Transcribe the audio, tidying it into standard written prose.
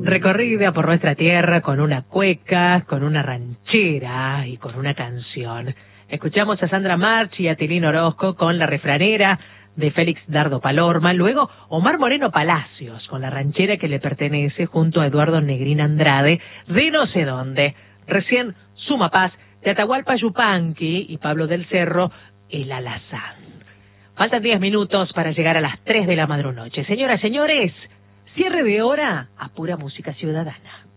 recorrida por nuestra tierra con una cueca, con una ranchera y con una canción. Escuchamos a Sandra March y a Tilín Orozco con La Refranera de Félix Dardo Palorma, luego Omar Moreno Palacios con la ranchera que le pertenece junto a Eduardo Negrín Andrade de no sé dónde. Recién Suma Paz de Atahualpa Yupanqui y Pablo del Cerro, El Alazán. Faltan 10 minutos para llegar a las 3 de la madrunoche. Señoras, señores, cierre de hora a pura música ciudadana.